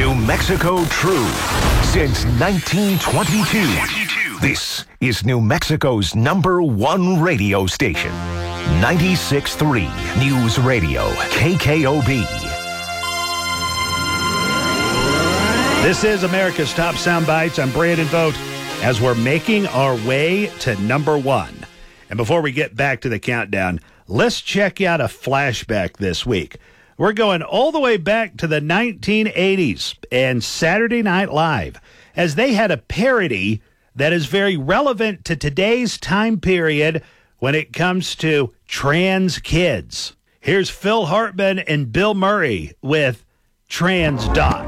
New Mexico true since 1922. This is New Mexico's #1 radio station. 96.3 News Radio, KKOB. This is America's Top Soundbites. I'm Brandon Vogt as we're making our way to #1. And before we get back to the countdown, let's check out a flashback this week. We're going all the way back to the 1980s and Saturday Night Live, as they had a parody that is very relevant to today's time period when it comes to trans kids. Here's Phil Hartman and Bill Murray with Trans Doc.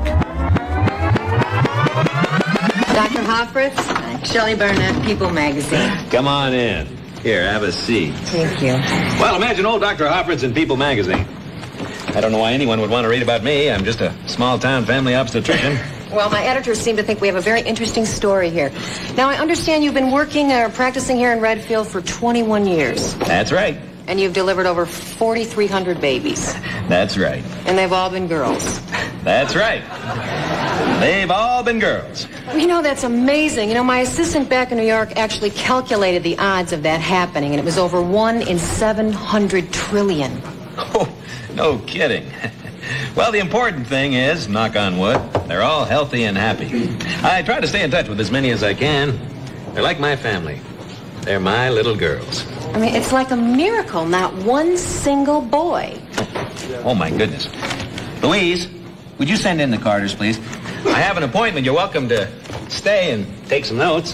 Dr. Hoffritz, Shelley Burnett, People Magazine. Come on in. Here, have a seat. Thank you. Well, imagine old Dr. Hoffritz in People Magazine. I don't know why anyone would want to read about me. I'm just a small-town family obstetrician. Well, my editors seem to think we have a very interesting story here. Now, I understand you've been working or practicing here in Redfield for 21 years. That's right. And you've delivered over 4,300 babies. That's right. And they've all been girls. That's right. They've all been girls. You know, that's amazing. You know, my assistant back in New York actually calculated the odds of that happening, and it was over 1 in 700 trillion. Oh, no kidding. Well, the important thing is, knock on wood, they're all healthy and happy. I try to stay in touch with as many as I can. They're like my family. They're my little girls. I mean, it's like a miracle, not one single boy. Oh, my goodness. Louise, would you send in the Carters, please? I have an appointment. You're welcome to stay and take some notes.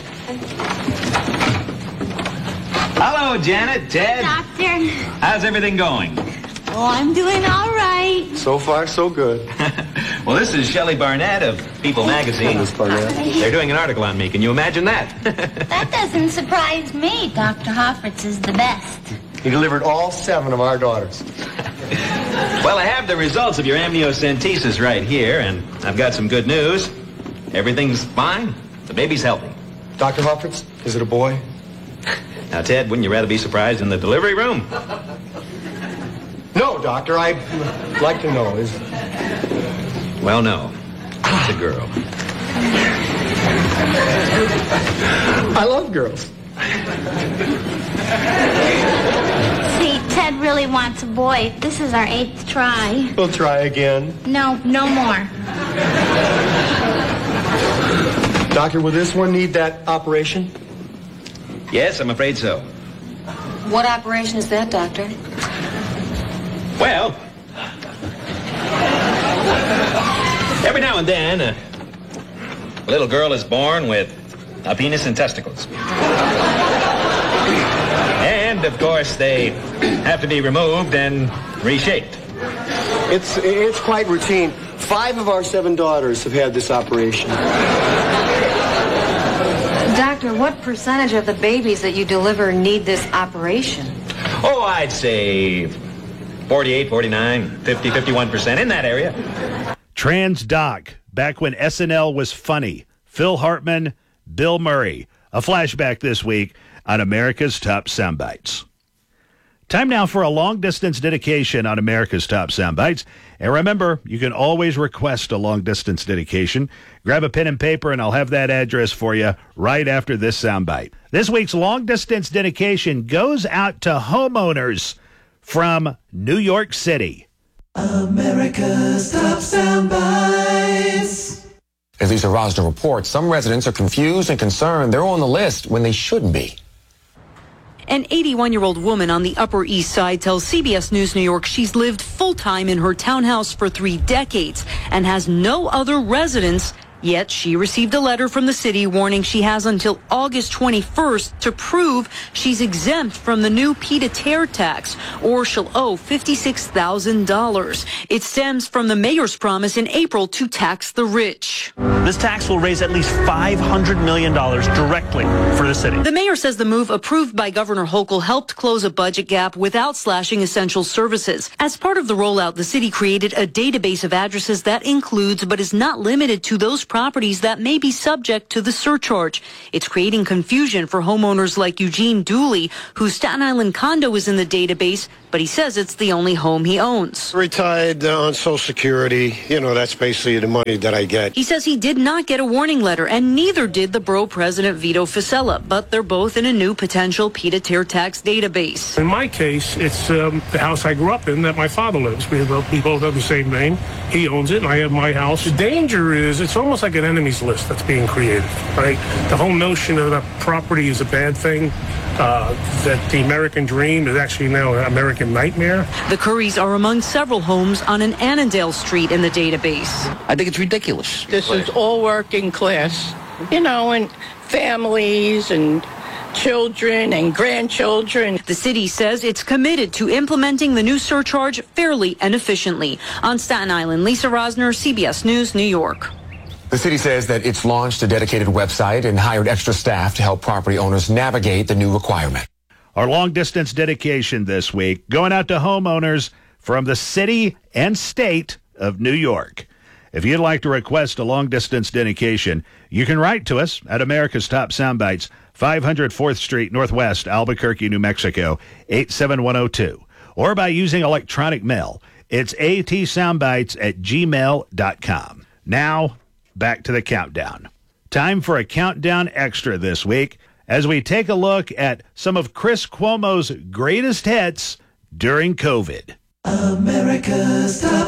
Hello, Janet, Ted. Doctor. How's everything going? Oh, I'm doing all right. So far, so good. Well, this is Shelley Barnett of People Magazine. They're doing an article on me. Can you imagine that? That doesn't surprise me. Dr. Hoffritz is the best. He delivered all 7 of our daughters. Well, I have the results of your amniocentesis right here, and I've got some good news. Everything's fine. The baby's healthy. Dr. Hoffritz, is it a boy? Now, Ted, wouldn't you rather be surprised in the delivery room? No, Doctor, I'd like to know. Well, no. It's a girl. I love girls. See, Ted really wants a boy. This is our 8th try. We'll try again. No more. Doctor, will this one need that operation? Yes, I'm afraid so. What operation is that, Doctor? Well, every now and then, a little girl is born with a penis and testicles. And, of course, they have to be removed and reshaped. It's quite routine. 5 of our 7 daughters have had this operation. Doctor, what percentage of the babies that you deliver need this operation? Oh, I'd say 48, 49, 50, 51%, in that area. Trans Doc, back when SNL was funny. Phil Hartman, Bill Murray. A flashback this week on America's Top Soundbites. Time now for a long-distance dedication on America's Top Soundbites. And remember, you can always request a long-distance dedication. Grab a pen and paper, and I'll have that address for you right after this soundbite. This week's long-distance dedication goes out to homeowners from New York City. America's Top Soundbites. As Lisa Rosner reports, some residents are confused and concerned they're on the list when they shouldn't be. An 81-year-old woman on the Upper East Side tells CBS News New York she's lived full-time in her townhouse for 3 decades and has no other residence. Yet she received a letter from the city warning she has until August 21st to prove she's exempt from the new pied-à-terre tax, or she'll owe $56,000. It stems from the mayor's promise in April to tax the rich. This tax will raise at least $500 million directly for the city. The mayor says the move approved by Governor Hochul helped close a budget gap without slashing essential services. As part of the rollout, the city created a database of addresses that includes but is not limited to those properties that may be subject to the surcharge. It's creating confusion for homeowners like Eugene Dooley, whose Staten Island condo is in the database, but he says it's the only home he owns. Retired on Social Security. You know, that's basically the money that I get. He says he did not get a warning letter, and neither did the borough president Vito Fossella, but they're both in a new potential pied-à-terre tax database. In my case, it's the house I grew up in that my father lives. We both have the same name. He owns it, and I have my house. The danger is it's almost like an enemies list that's being created, right? The whole notion of that property is a bad thing, that the American dream is actually now an American nightmare. The Currys are among several homes on an Annandale Street in the database. I think it's ridiculous. This is all working class, you know, and families and children and grandchildren. The city says it's committed to implementing the new surcharge fairly and efficiently. On Staten Island, Lisa Rosner, CBS News, New York. The city says that it's launched a dedicated website and hired extra staff to help property owners navigate the new requirement. Our long-distance dedication this week going out to homeowners from the city and state of New York. If you'd like to request a long-distance dedication, you can write to us at America's Top Soundbites, 500 4th Street Northwest, Albuquerque, New Mexico, 87102. Or by using electronic mail. It's atsoundbites@gmail.com. Now, back to the countdown. Time for a countdown extra this week as we take a look at some of Chris Cuomo's greatest hits during COVID. America's Top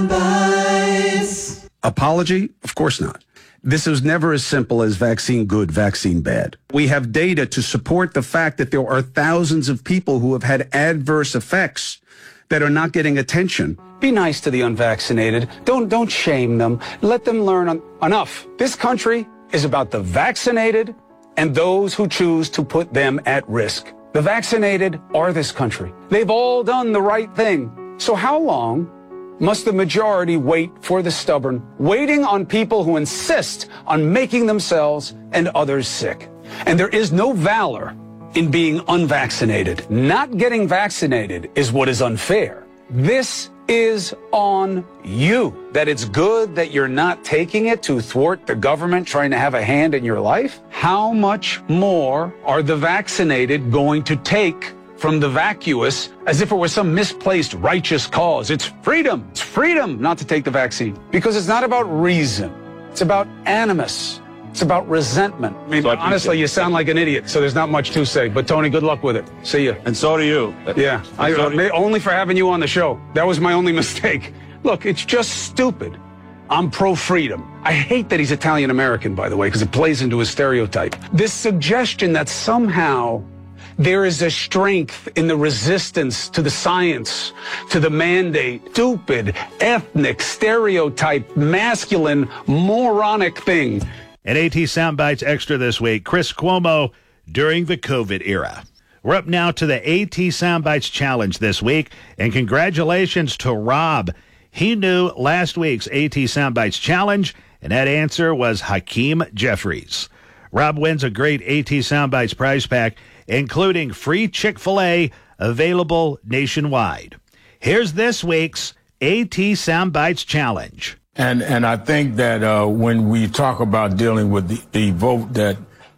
Soundbites. Apology? Of course not. This is never as simple as vaccine good, vaccine bad. We have data to support the fact that there are thousands of people who have had adverse effects that are not getting attention. Be nice to the unvaccinated. Don't shame them. Let them learn enough. This country is about the vaccinated and those who choose to put them at risk. The vaccinated are this country. They've all done the right thing. So how long must the majority wait for the stubborn, waiting on people who insist on making themselves and others sick? And there is no valor in being unvaccinated. Not getting vaccinated is what is unfair. This is on you. That it's good that you're not taking it to thwart the government trying to have a hand in your life. How much more are the vaccinated going to take from the vacuous as if it were some misplaced righteous cause? It's freedom. It's freedom not to take the vaccine because it's not about reason. It's about animus. It's about resentment. I mean, honestly, you sound like an idiot, so there's not much to say. But, Tony, good luck with it. See you. And so do you. Yeah, only for having you on the show. That was my only mistake. Look, it's just stupid. I'm pro-freedom. I hate that he's Italian-American, by the way, because it plays into his stereotype. This suggestion that somehow there is a strength in the resistance to the science, to the mandate, stupid, ethnic, stereotype, masculine, moronic thing. An AT Soundbites Extra this week, Chris Cuomo during the COVID era. We're up now to the AT Soundbites Challenge this week, and congratulations to Rob. He knew last week's AT Soundbites Challenge, and that answer was Hakeem Jeffries. Rob wins a great AT Soundbites prize pack, including free Chick-fil-A available nationwide. Here's this week's AT Soundbites Challenge. And I think that when we talk about dealing with the vote that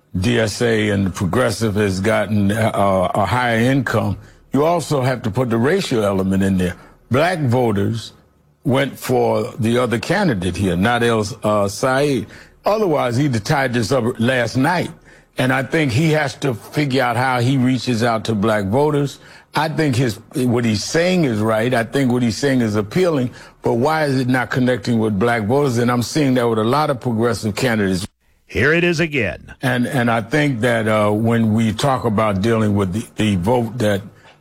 DSA and the progressive has gotten a higher income, you also have to put the racial element in there. Black voters went for the other candidate here, Nadel Saeed. Otherwise, he'd have tied this up last night. And I think he has to figure out how he reaches out to black voters. I think what he's saying is right. I think what he's saying is appealing. But why is it not connecting with black voters? And I'm seeing that with a lot of progressive candidates. Here it is again. And I think that when we talk about dealing with the vote that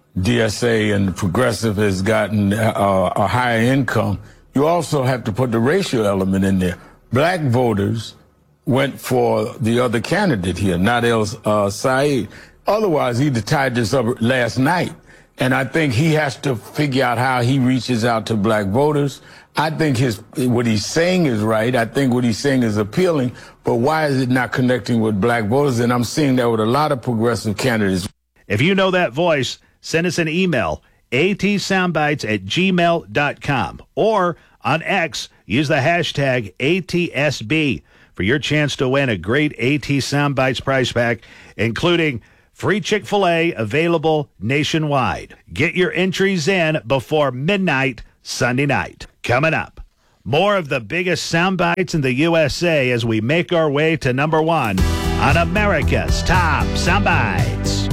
DSA and the progressive has gotten a higher income, you also have to put the racial element in there. Black voters went for the other candidate here, Nadel Saeed. Otherwise, he'd have tied this up last night. And I think he has to figure out how he reaches out to black voters. I think what he's saying is right. I think what he's saying is appealing. But why is it not connecting with black voters? And I'm seeing that with a lot of progressive candidates. If you know that voice, send us an email, atsoundbites@gmail.com. Or on X, use the hashtag ATSB. for your chance to win a great AT Soundbites prize pack, including free Chick-fil-A available nationwide. Get your entries in before midnight Sunday night. Coming up, more of the biggest sound bites in the USA as we make our way to number 1 on America's Top Sound Bites.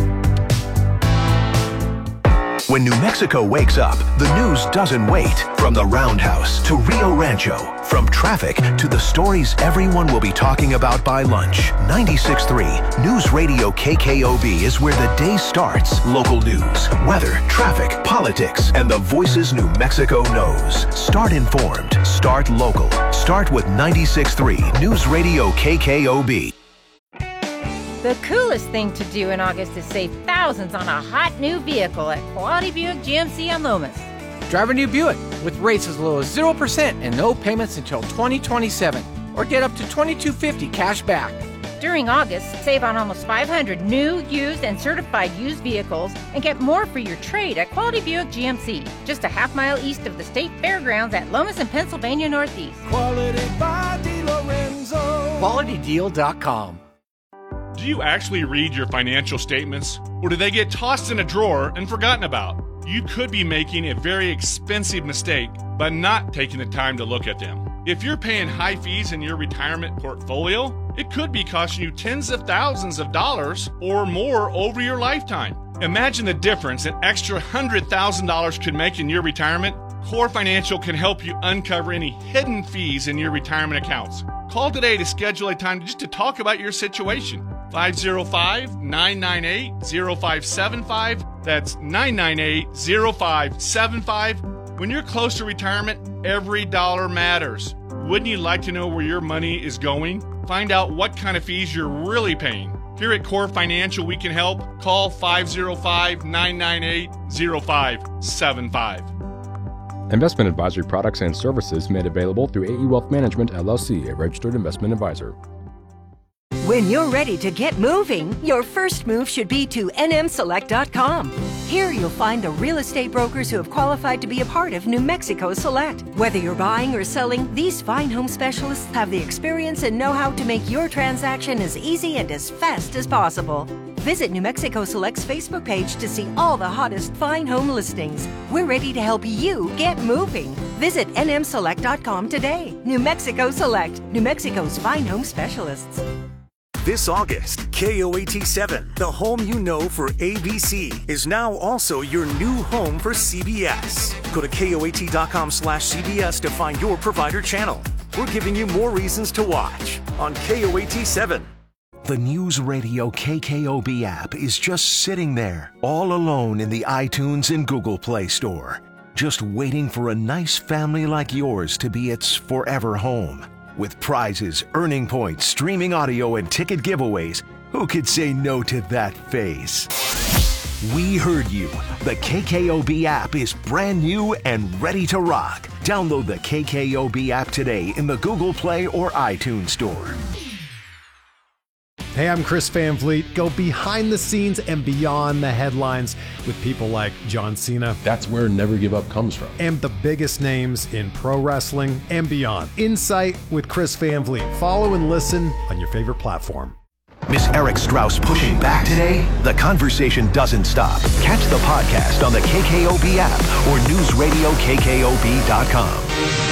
When New Mexico wakes up, the news doesn't wait. From the Roundhouse to Rio Rancho, from traffic to the stories everyone will be talking about by lunch. 96.3 News Radio KKOB is where the day starts. Local news, weather, traffic, politics, and the voices New Mexico knows. Start informed. Start local. Start with 96.3 News Radio KKOB. The coolest thing to do in August is save thousands on a hot new vehicle at Quality Buick GMC on Lomas. Drive a new Buick with rates as low as 0% and no payments until 2027. Or get up to $2,250 cash back. During August, save on almost 500 new, used, and certified used vehicles and get more for your trade at Quality Buick GMC, just a half-mile east of the State Fairgrounds at Lomas and Pennsylvania Northeast. Quality by DeLorenzo. QualityDeal.com. Do you actually read your financial statements, or do they get tossed in a drawer and forgotten about? You could be making a very expensive mistake by not taking the time to look at them. If you're paying high fees in your retirement portfolio, it could be costing you tens of thousands of dollars or more over your lifetime. Imagine the difference an extra $100,000 could make in your retirement. Core Financial can help you uncover any hidden fees in your retirement accounts. Call today to schedule a time just to talk about your situation. 505-998-0575. That's 998-0575. When you're close to retirement, every dollar matters. Wouldn't you like to know where your money is going? Find out what kind of fees you're really paying. Here at Core Financial, we can help. Call 505-998-0575. Investment advisory products and services made available through AE Wealth Management, LLC, a registered investment advisor. When you're ready to get moving, your first move should be to nmselect.com. Here you'll find the real estate brokers who have qualified to be a part of New Mexico Select. Whether you're buying or selling, these fine home specialists have the experience and know-how to make your transaction as easy and as fast as possible. Visit New Mexico Select's Facebook page to see all the hottest fine home listings. We're ready to help you get moving. Visit nmselect.com today. New Mexico Select, New Mexico's fine home specialists. This August, KOAT7, the home you know for ABC, is now also your new home for CBS. Go to KOAT.com/CBS to find your provider channel. We're giving you more reasons to watch on KOAT7. The News Radio KKOB app is just sitting there, all alone in the iTunes and Google Play Store, just waiting for a nice family like yours to be its forever home. With prizes, earning points, streaming audio, and ticket giveaways, who could say no to that face? We heard you. The KKOB app is brand new and ready to rock. Download the KKOB app today in the Google Play or iTunes Store. Hey, I'm Chris Van Vliet. Go behind the scenes and beyond the headlines with people like John Cena. That's where Never Give Up comes from. And the biggest names in pro wrestling and beyond. Insight with Chris Van Vliet. Follow and listen on your favorite platform. Miss Eric Strauss pushing back today? The conversation doesn't stop. Catch the podcast on the KKOB app or newsradiokkob.com.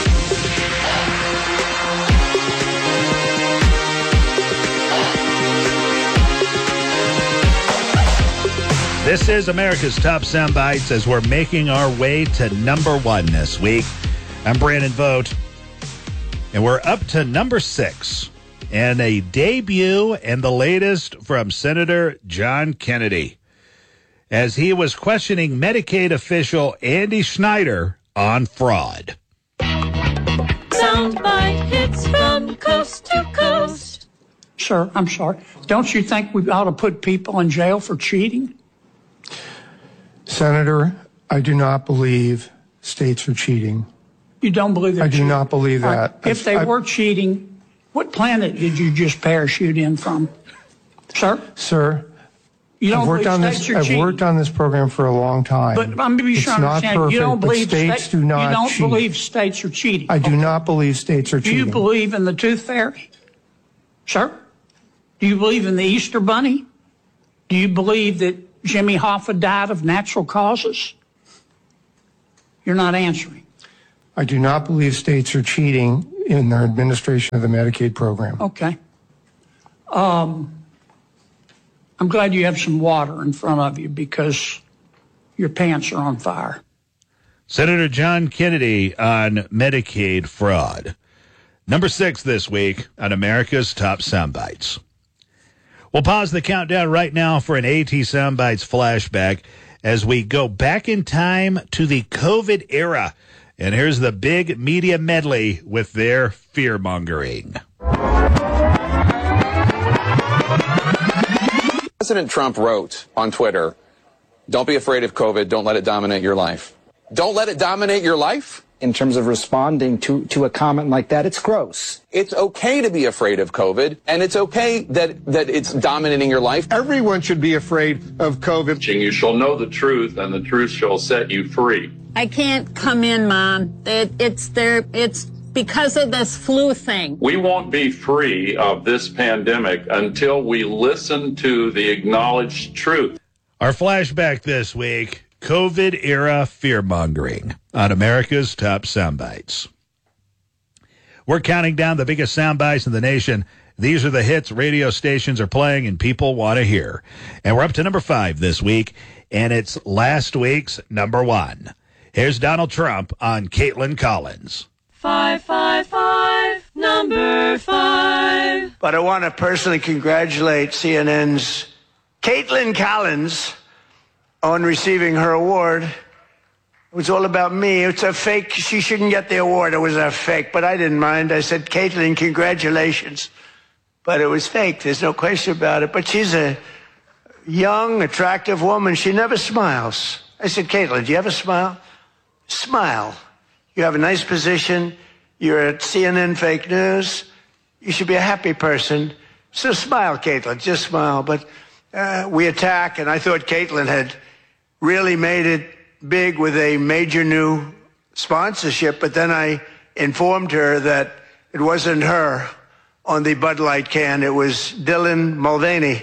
This is America's Top Sound Bites as we're making our way to number 1 this week. I'm Brandon Vogt, and we're up to number 6, and a debut and the latest from Senator John Kennedy, as he was questioning Medicaid official Andy Schneider on fraud. Soundbite hits from coast to coast. Sir, I'm sorry. Don't you think we ought to put people in jail for cheating? Senator, I do not believe states are cheating. You don't believe they're cheating? I do not believe that. If they were cheating, what planet did you just parachute in from? Sir? Sir, you don't believe states are cheating? I've worked on this program for a long time. But I'm to be sure I understand. You don't believe states do not cheat. You don't believe states are cheating? I do not believe states are cheating. Do you believe in the tooth fairy? Sir, do you believe in the Easter Bunny? Do you believe that Jimmy Hoffa died of natural causes? You're not answering. I do not believe states are cheating in their administration of the Medicaid program. Okay. I'm glad you have some water in front of you because your pants are on fire. Senator John Kennedy on Medicaid fraud. Number 6 this week on America's Top Soundbites. We'll pause the countdown right now for an AT Soundbites flashback as we go back in time to the COVID era. And here's the big media medley with their fear-mongering. President Trump wrote on Twitter, "Don't be afraid of COVID. Don't let it dominate your life." Don't let it dominate your life? In terms of responding to a comment like that, it's gross. It's okay to be afraid of COVID, and it's okay that it's dominating your life. Everyone should be afraid of COVID. You shall know the truth, and the truth shall set you free. I can't come in, Mom. It's because of this flu thing. We won't be free of this pandemic until we listen to the acknowledged truth. Our flashback this week, COVID-era fear-mongering on America's Top Soundbites. We're counting down the biggest soundbites in the nation. These are the hits radio stations are playing and people want to hear. And we're up to number 5 this week, and it's last week's number 1. Here's Donald Trump on Caitlin Collins. 555, number 5. But I want to personally congratulate CNN's Caitlin Collins on receiving her award. It was all about me. It's a fake. She shouldn't get the award. It was a fake, but I didn't mind. I said, Caitlin, congratulations. But it was fake. There's no question about it. But she's a young, attractive woman. She never smiles. I said, Caitlin, do you ever smile? Smile. You have a nice position. You're at CNN Fake News. You should be a happy person. So smile, Caitlin. Just smile. But we attack, and I thought Caitlin had really made it big with a major new sponsorship, but then I informed her that it wasn't her on the Bud Light can. It was Dylan Mulvaney.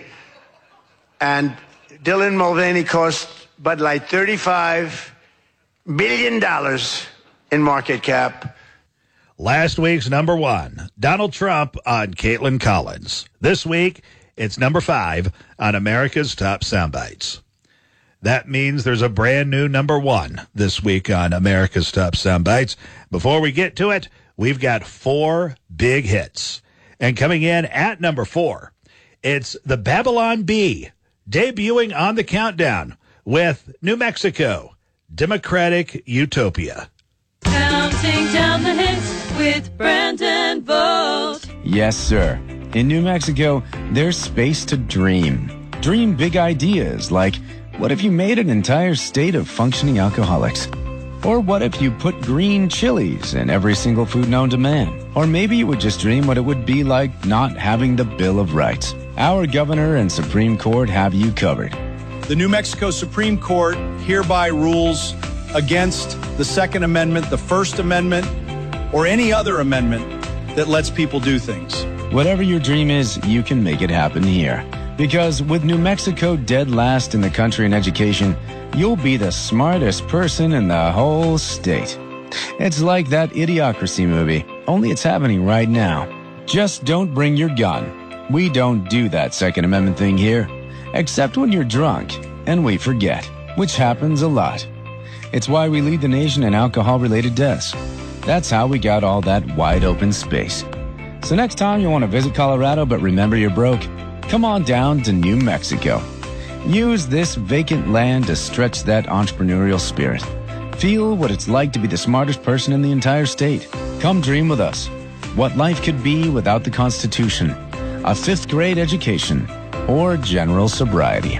And Dylan Mulvaney cost Bud Light $35 billion in market cap. Last week's number 1, Donald Trump on Caitlin Collins. This week, it's number 5 on America's Top Soundbites. That means there's a brand new number 1 this week on America's Top Soundbites. Before we get to it, we've got 4 big hits. And coming in at number 4, it's the Babylon Bee, debuting on the countdown with New Mexico, Democratic Utopia. Counting down the hits with Brandon Vogt. Yes, sir. In New Mexico, there's space to dream. Dream big ideas like, what if you made an entire state of functioning alcoholics? Or what if you put green chilies in every single food known to man? Or maybe you would just dream what it would be like not having the Bill of Rights. Our governor and Supreme Court have you covered. The New Mexico Supreme Court hereby rules against the Second Amendment, the First Amendment, or any other amendment that lets people do things. Whatever your dream is, you can make it happen here. Because with New Mexico dead last in the country in education, you'll be the smartest person in the whole state. It's like that Idiocracy movie, only it's happening right now. Just don't bring your gun. We don't do that Second Amendment thing here, except when you're drunk and we forget, which happens a lot. It's why we lead the nation in alcohol-related deaths. That's how we got all that wide open space. So next time you want to visit Colorado but remember you're broke, come on down to New Mexico. Use this vacant land to stretch that entrepreneurial spirit. Feel what it's like to be the smartest person in the entire state. Come dream with us. What life could be without the Constitution, a 5th grade education, or general sobriety.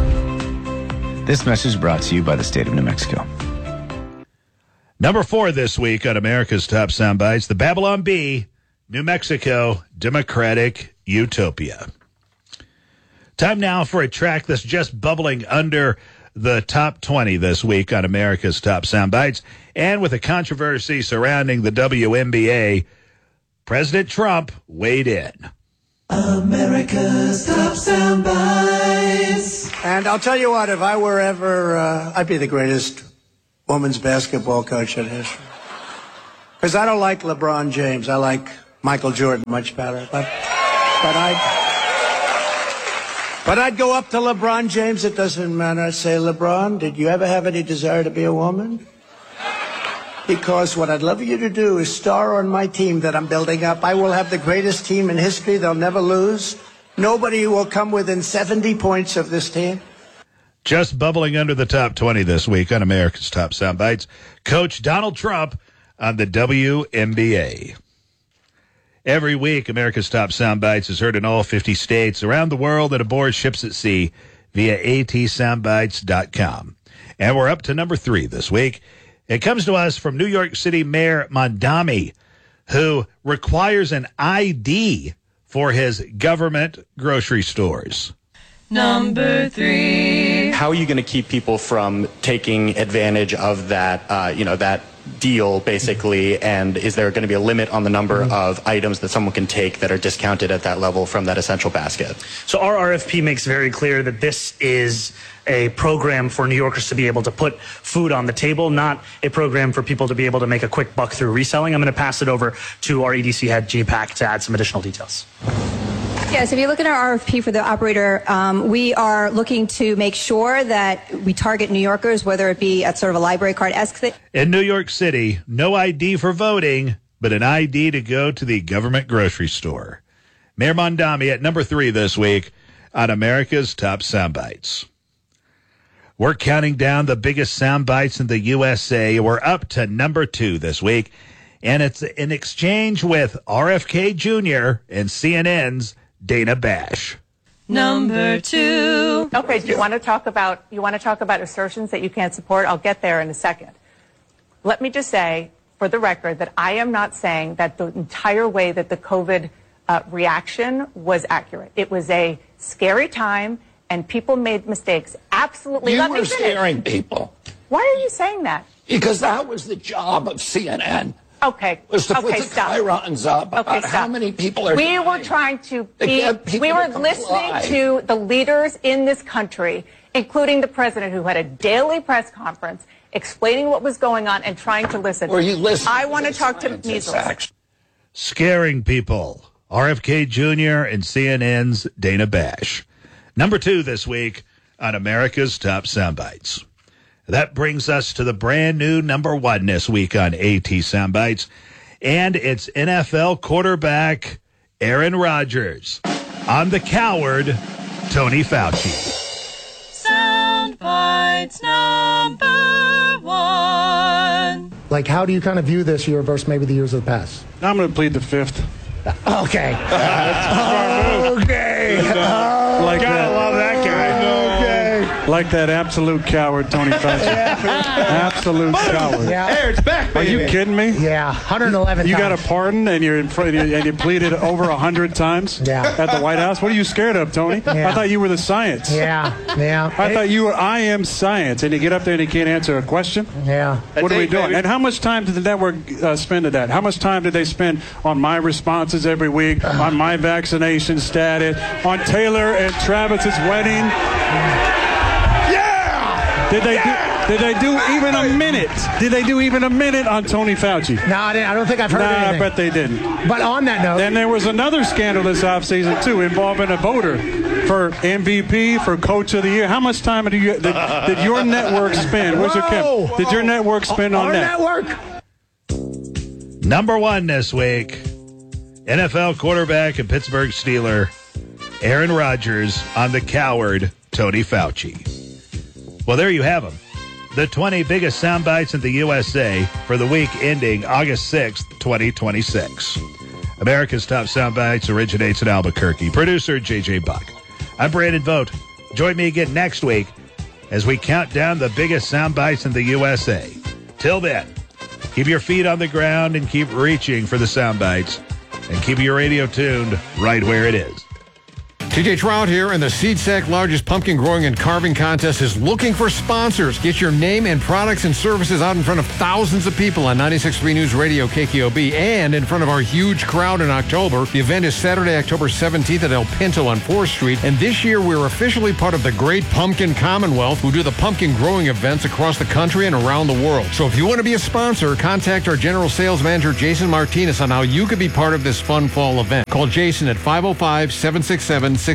This message brought to you by the state of New Mexico. Number 4 this week on America's Top Soundbites, the Babylon Bee, New Mexico, Democratic Utopia. Time now for a track that's just bubbling under the top 20 this week on America's Top Soundbites. And with a controversy surrounding the WNBA, President Trump weighed in. America's Top Sound Bites. And I'll tell you what, if I were ever, I'd be the greatest women's basketball coach in history. Because I don't like LeBron James. I like Michael Jordan much better. But I'd go up to LeBron James. It doesn't matter. I'd say, LeBron, did you ever have any desire to be a woman? Because what I'd love you to do is star on my team that I'm building up. I will have the greatest team in history. They'll never lose. Nobody will come within 70 points of this team. Just bubbling under the top 20 this week on America's Top Soundbites, Coach Donald Trump on the WNBA. Every week, America's Top Soundbites is heard in all 50 states around the world and aboard ships at sea via atsoundbites.com. And we're up to number 3 this week. It comes to us from New York City Mayor Mondami, who requires an ID for his government grocery stores. Number 3. How are you going to keep people from taking advantage of that, that deal, basically? And is there going to be a limit on the number of items that someone can take that are discounted at that level from that essential basket? So our RFP makes very clear that this is a program for New Yorkers to be able to put food on the table, not a program for people to be able to make a quick buck through reselling. I'm going to pass it over to our EDC head, G Pack, to add some additional details. Yes, if you look at our RFP for the operator, we are looking to make sure that we target New Yorkers, whether it be at sort of a library card-esque thing. In New York City, no ID for voting, but an ID to go to the government grocery store. Mayor Mondami at number 3 this week on America's Top Soundbites. We're counting down the biggest sound bites in the USA. We're up to number 2 this week, and it's in exchange with RFK Jr. and CNN's Dana Bash. Number 2. Okay, do you want to talk about assertions that you can't support? I'll get there in a second. Let me just say, for the record, that I am not saying that the entire way that the COVID reaction was accurate. It was a scary time, and people made mistakes. Absolutely. You Let me were finish. scaring people. Why are you saying that? Because that was the job of CNN. Okay. Was to put the Stop. chyrons up about stop. how many people are We dying. were trying to get people we were to listening comply. to the leaders in this country, including the president, who had a daily press conference explaining what was going on and trying to listen. Or you listen I to want to the talk to scientists, measles. actually. Scaring people. RFK Jr. and CNN's Dana Bash. Number 2 this week on America's Top Soundbites. That brings us to the brand new number 1 this week on AT Soundbites. And it's NFL quarterback Aaron Rodgers on the coward Tony Fauci. Sound bites number 1. Like, how do you kind of view this year versus maybe the years of the past? I'm going to plead the 5th. Okay. Okay. Like Gotta that. love that guy. Okay. Like that absolute coward, Tony Fauci. Absolute coward. Yeah. Hey, it's back, Are you baby. kidding me? Yeah, 111 You times. got a pardon and you're in front, and you pleaded over 100 times at the White House. What are you scared of, Tony? Yeah. I thought you were the science. Yeah. I thought you were I am science, and you get up there and you can't answer a question. Yeah. What are we doing? And how much time did the network spend at that? How much time did they spend on my responses every week, on my vaccination status, on Taylor and Travis's wedding? Did they do even a minute? Did they do even a minute on Tony Fauci? No, I don't think I've heard anything. I bet they didn't. But on that note, Then there was another scandal this offseason, too, involving a voter for MVP, for Coach of the Year. How much time did your network spend? Where's your Kim? Did your network spend on our that? network. Number 1 this week, NFL quarterback and Pittsburgh Steeler Aaron Rodgers on the coward Tony Fauci. Well, there you have them. The 20 biggest sound bites in the USA for the week ending August 6th, 2026. America's Top Sound Bites originates in Albuquerque. Producer J.J. Buck. I'm Brandon Vogt. Join me again next week as we count down the biggest sound bites in the USA. Till then, keep your feet on the ground and keep reaching for the sound bites. And keep your radio tuned right where it is. TJ Trout here, and the SeedSack largest pumpkin growing and carving contest is looking for sponsors. Get your name and products and services out in front of thousands of people on 96.3 News Radio KKOB and in front of our huge crowd in October. The event is Saturday, October 17th at El Pinto on 4th Street, and this year we're officially part of the Great Pumpkin Commonwealth, who do the pumpkin growing events across the country and around the world. So if you want to be a sponsor, contact our General Sales Manager, Jason Martinez, on how you could be part of this fun fall event. Call Jason at 505-767-6700.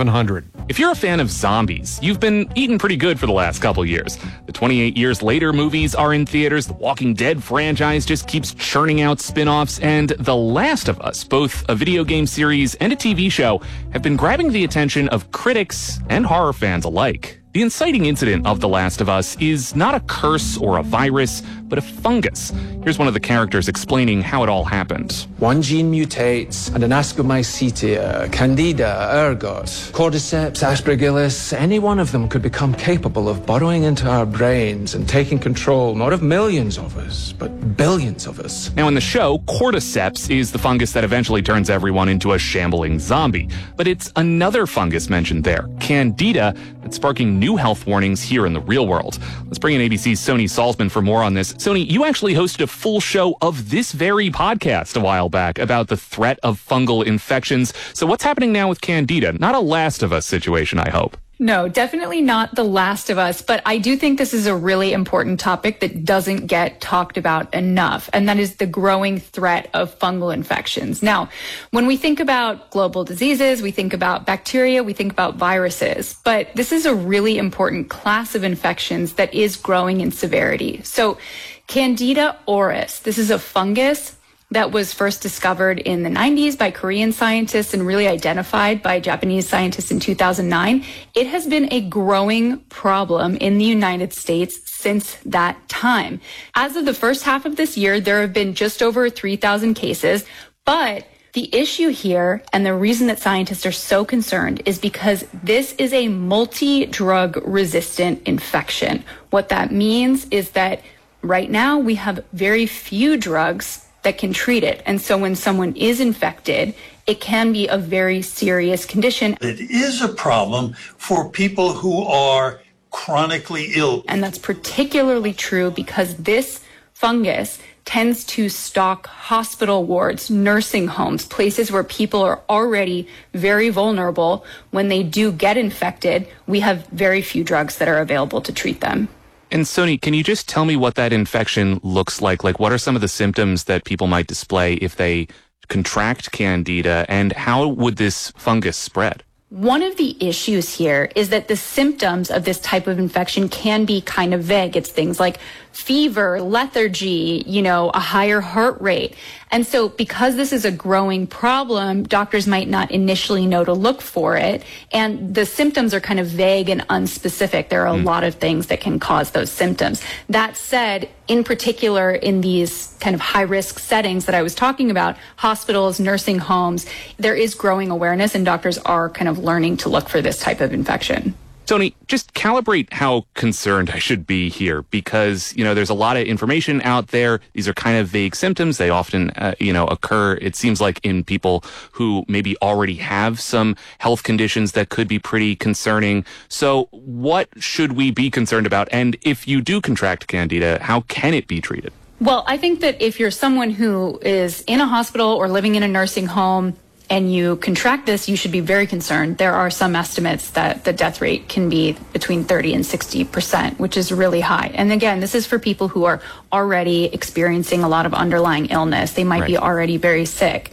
If you're a fan of zombies, you've been eating pretty good for the last couple years. The 28 Years Later movies are in theaters, the Walking Dead franchise just keeps churning out spin-offs, and The Last of Us, both a video game series and a TV show, have been grabbing the attention of critics and horror fans alike. The inciting incident of The Last of Us is not a curse or a virus, but a fungus. Here's one of the characters explaining how it all happened. One gene mutates, and an Ascomycetia, Candida, ergot, Cordyceps, Aspergillus, any one of them could become capable of burrowing into our brains and taking control, not of millions of us, but billions of us. Now in the show, Cordyceps is the fungus that eventually turns everyone into a shambling zombie. But it's another fungus mentioned there, Candida, that's sparking new health warnings here in the real world. Let's bring in ABC's Sony Salzman for more on this. Sony, you actually hosted a full show of this very podcast a while back about the threat of fungal infections. So what's happening now with Candida? Not a Last of Us situation, I hope. No, definitely not The Last of Us, but I do think this is a really important topic that doesn't get talked about enough, and that is the growing threat of fungal infections. Now, when we think about global diseases, we think about bacteria, we think about viruses, but this is a really important class of infections that is growing in severity. So, Candida auris, this is a fungus that was first discovered in the 90s by Korean scientists and really identified by Japanese scientists in 2009. It has been a growing problem in the United States since that time. As of the first half of this year, there have been just over 3,000 cases, but the issue here, and the reason that scientists are so concerned, is because this is a multi-drug resistant infection. What that means is that right now we have very few drugs that can treat it. And so when someone is infected, it can be a very serious condition. It is a problem for people who are chronically ill. And that's particularly true because this fungus tends to stalk hospital wards, nursing homes, places where people are already very vulnerable. When they do get infected, we have very few drugs that are available to treat them. And Sony, can you just tell me what that infection looks like? Like, what are some of the symptoms that people might display if they contract Candida, and how would this fungus spread? One of the issues here is that the symptoms of this type of infection can be kind of vague. It's things like fever, lethargy, a higher heart rate. And so because this is a growing problem, doctors might not initially know to look for it. And the symptoms are kind of vague and unspecific. There are a lot of things that can cause those symptoms. That said, in particular, in these kind of high-risk settings that I was talking about, hospitals, nursing homes, there is growing awareness and doctors are kind of learning to look for this type of infection. Tony, just calibrate how concerned I should be here because, there's a lot of information out there. These are kind of vague symptoms. They often, occur, it seems like, in people who maybe already have some health conditions that could be pretty concerning. So what should we be concerned about? And if you do contract Candida, how can it be treated? Well, I think that if you're someone who is in a hospital or living in a nursing home, and you contract this, you should be very concerned. There are some estimates that the death rate can be between 30 and 60%, which is really high. And again, this is for people who are already experiencing a lot of underlying illness. They might be already very sick.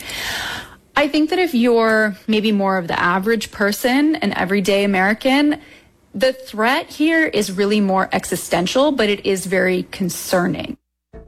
I think that if you're maybe more of the average person, an everyday American, the threat here is really more existential, but it is very concerning.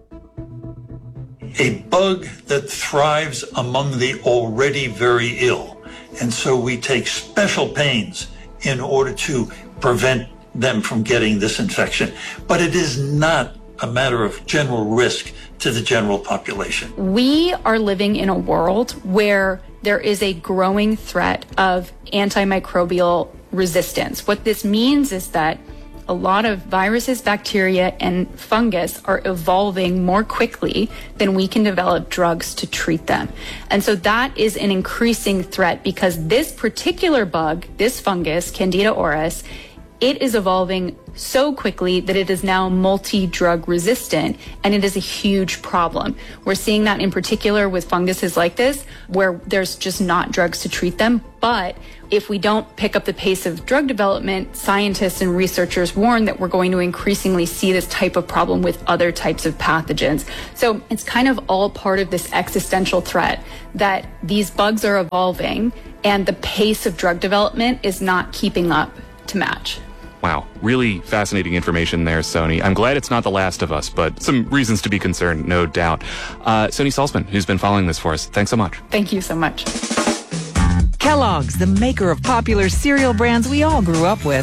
A bug that thrives among the already very ill. And so we take special pains in order to prevent them from getting this infection. But it is not a matter of general risk to the general population. We are living in a world where there is a growing threat of antimicrobial resistance. What this means is that a lot of viruses, bacteria, and fungus are evolving more quickly than we can develop drugs to treat them. And so that is an increasing threat because this particular bug, this fungus, Candida auris, it is evolving so quickly that it is now multi-drug resistant, and it is a huge problem. We're seeing that in particular with funguses like this, where there's just not drugs to treat them. But if we don't pick up the pace of drug development, scientists and researchers warn that we're going to increasingly see this type of problem with other types of pathogens. So it's kind of all part of this existential threat that these bugs are evolving, and the pace of drug development is not keeping up to match. Wow, really fascinating information there, Sony. I'm glad it's not The Last of Us, but some reasons to be concerned, no doubt. Sony Salzman, who's been following this for us, thanks so much. Thank you so much. Kellogg's, the maker of popular cereal brands we all grew up with,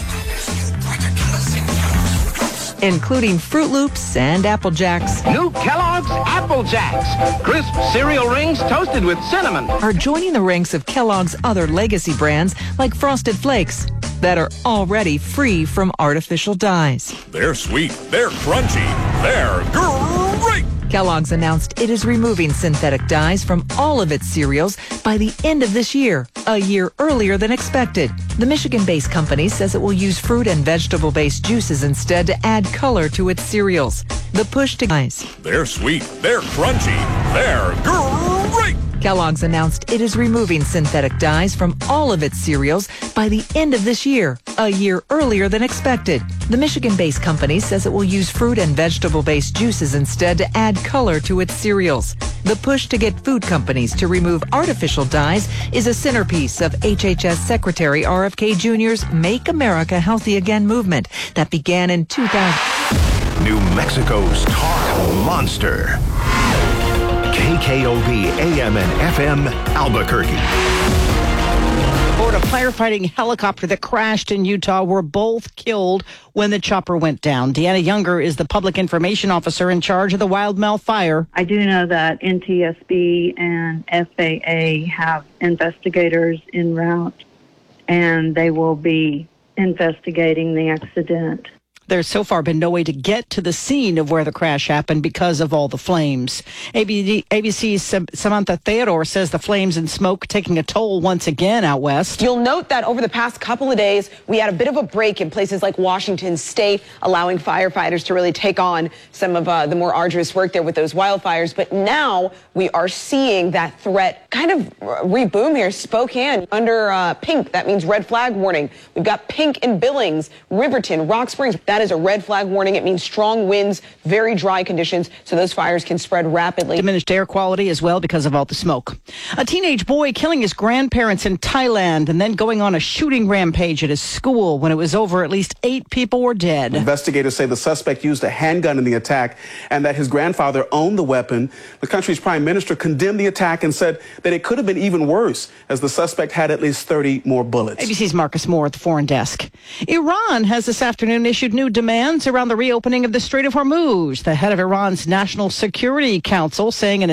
including Fruit Loops and Apple Jacks. New Kellogg's Apple Jacks. Crisp cereal rings toasted with cinnamon. Are joining the ranks of Kellogg's other legacy brands like Frosted Flakes that are already free from artificial dyes. They're sweet, they're crunchy, they're great! Kellogg's announced it is removing synthetic dyes from all of its cereals by the end of this year, a year earlier than expected. The Michigan-based company says it will use fruit and vegetable-based juices instead to add color to its cereals. The push to dyes. They're sweet, they're crunchy, they're great! Kellogg's announced it is removing synthetic dyes from all of its cereals by the end of this year, a year earlier than expected. The Michigan-based company says it will use fruit and vegetable-based juices instead to add color to its cereals. The push to get food companies to remove artificial dyes is a centerpiece of HHS Secretary RFK Jr.'s Make America Healthy Again movement that began in 2000. New Mexico's talk monster. KKOV AM and FM Albuquerque. Aboard a firefighting helicopter that crashed in Utah were both killed when the chopper went down. Deanna Younger is the public information officer in charge of the Wildmouth fire. I do know that NTSB and FAA have investigators en route, and they will be investigating the accident. There's so far been no way to get to the scene of where the crash happened because of all the flames. ABC's Samantha Theodore says the flames and smoke taking a toll once again out west. You'll note that over the past couple of days, we had a bit of a break in places like Washington State, allowing firefighters to really take on some of the more arduous work there with those wildfires. But now we are seeing that threat kind of reboom here. Spokane under pink, that means red flag warning. We've got pink in Billings, Riverton, Rock Springs. That is a red flag warning. It means strong winds, very dry conditions, so those fires can spread rapidly. Diminished air quality as well because of all the smoke. A teenage boy killing his grandparents in Thailand and then going on a shooting rampage at his school. When it was over, at least 8 people were dead. Investigators say the suspect used a handgun in the attack and that his grandfather owned the weapon. The country's prime minister condemned the attack and said that it could have been even worse, as the suspect had at least 30 more bullets. ABC's Marcus Moore at the foreign desk. Iran has this afternoon issued new demands around the reopening of the Strait of Hormuz. The head of Iran's National Security Council saying in